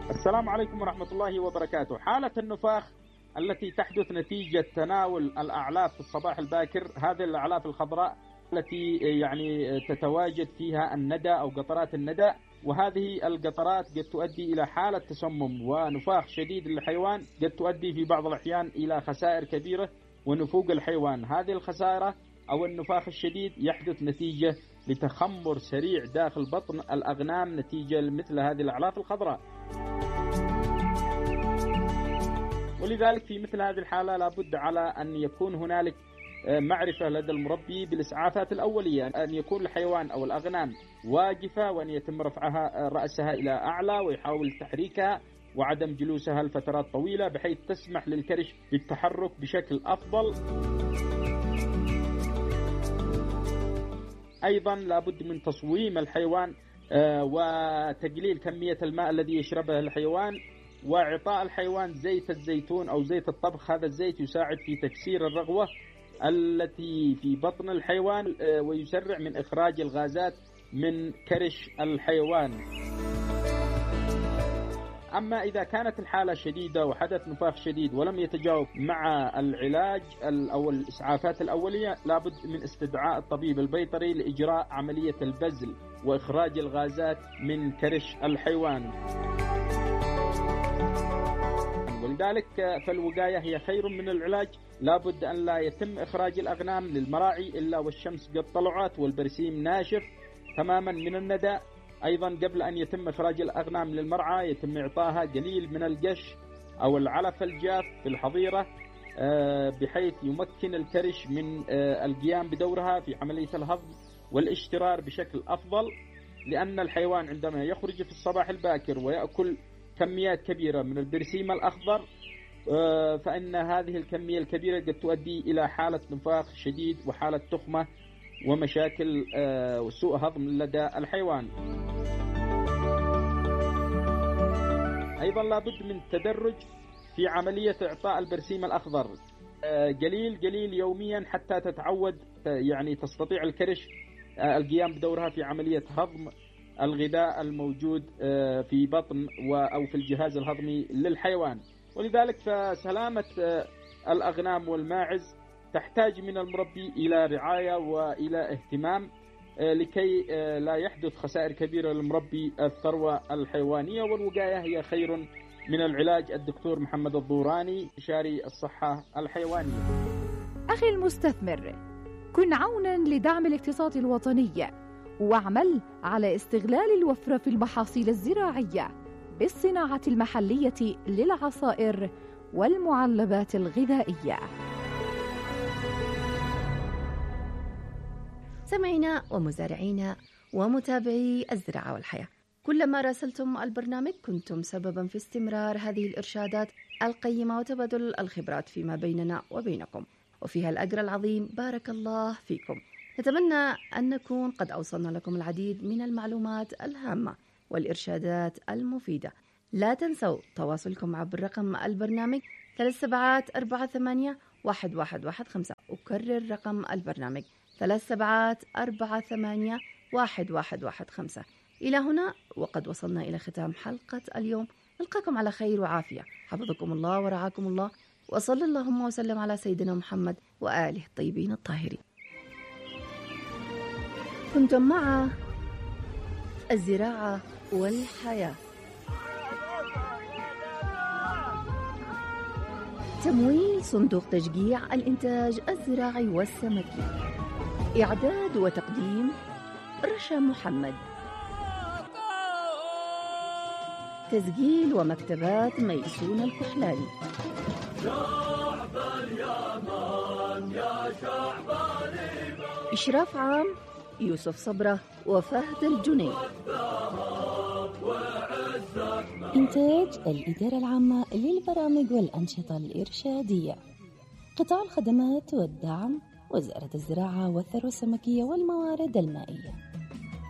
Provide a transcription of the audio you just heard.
السلام عليكم ورحمة الله وبركاته. حالة النفاخ التي تحدث نتيجة تناول الأعلاف في الصباح الباكر، هذه الأعلاف الخضراء التي يعني تتواجد فيها الندى أو قطرات الندى، وهذه القطرات قد تؤدي إلى حالة تسمم ونفاخ شديد للحيوان، قد تؤدي في بعض الأحيان إلى خسائر كبيرة ونفوق الحيوان. هذه الخسائر أو النفاخ الشديد يحدث نتيجة لتخمر سريع داخل بطن الأغنام نتيجة لمثل هذه الأعلاف الخضراء. ولذلك في مثل هذه الحالة لابد على أن يكون هنالك معرفة لدى المربي بالإسعافات الأولية، أن يكون الحيوان أو الأغنام واقفة وأن يتم رفعها رأسها إلى أعلى ويحاول تحريكها وعدم جلوسها لفترات طويلة بحيث تسمح للكرش بالتحرك بشكل أفضل. أيضا لابد من تصويم الحيوان وتقليل كمية الماء الذي يشربه الحيوان، وإعطاء الحيوان زيت الزيتون أو زيت الطبخ. هذا الزيت يساعد في تكسير الرغوة التي في بطن الحيوان ويسرع من إخراج الغازات من كرش الحيوان. أما إذا كانت الحالة شديدة وحدث نفاخ شديد ولم يتجاوب مع العلاج أو الإسعافات الأولية، لابد من استدعاء الطبيب البيطري لإجراء عملية البزل وإخراج الغازات من كرش الحيوان. ولذلك فالوقاية هي خير من العلاج. لابد أن لا يتم إخراج الأغنام للمراعي إلا والشمس قد طلعت والبرسيم ناشف تماما من الندى. أيضا قبل أن يتم إخراج الأغنام للمرعى يتم إعطاها قليل من القش أو العلف الجاف في الحظيرة بحيث يمكن الكرش من القيام بدورها في عملية الهضم والاشترار بشكل أفضل، لأن الحيوان عندما يخرج في الصباح الباكر ويأكل كميات كبيرة من البرسيم الأخضر فإن هذه الكمية الكبيرة قد تؤدي إلى حالة نفاخ شديد وحالة تخمة ومشاكل وسوء هضم لدى الحيوان. أيضا لابد من التدرج في عملية إعطاء البرسيم الأخضر قليل قليل يوميا حتى تتعود، يعني تستطيع الكرش القيام بدورها في عملية هضم الغذاء الموجود في بطن أو في الجهاز الهضمي للحيوان. ولذلك فسلامة الأغنام والماعز تحتاج من المربي إلى رعاية وإلى اهتمام لكي لا يحدث خسائر كبيرة للمربي الثروة الحيوانية. والوقاية هي خير من العلاج. الدكتور محمد الضوراني، استشاري الصحة الحيوانية. أخي المستثمر، كن عونا لدعم الاقتصاد الوطني واعمل على استغلال الوفرة في المحاصيل الزراعية بالصناعة المحلية للعصائر والمعلبات الغذائية. سمعينا ومزارعينا ومتابعي الزراعة والحياة، كلما راسلتم البرنامج كنتم سببا في استمرار هذه الإرشادات القيمة وتبادل الخبرات فيما بيننا وبينكم، وفيها الأجر العظيم. بارك الله فيكم. نتمنى أن نكون قد أوصلنا لكم العديد من المعلومات الهامة والإرشادات المفيدة. لا تنسوا تواصلكم عبر رقم البرنامج 37481115. أكرر رقم البرنامج 37481115. إلى هنا وقد وصلنا إلى ختام حلقة اليوم. نلقاكم على خير وعافية. حفظكم الله ورعاكم الله، وصلى اللهم وسلم على سيدنا محمد وآله الطيبين الطاهرين. كنتم مع الزراعة والحياة. تمويل صندوق تشجيع الإنتاج الزراعي والسمكي. إعداد وتقديم رشا محمد. تسجيل ومكتبات ميسون الكحلاني. شعب اليمن يا شعب اليمن. إشراف عام يوسف صبرة وفهد الجنيد. إنتاج الإدارة العامة للبرامج والأنشطة الإرشادية. قطاع الخدمات والدعم وزارة الزراعة والثروة السمكية والموارد المائية.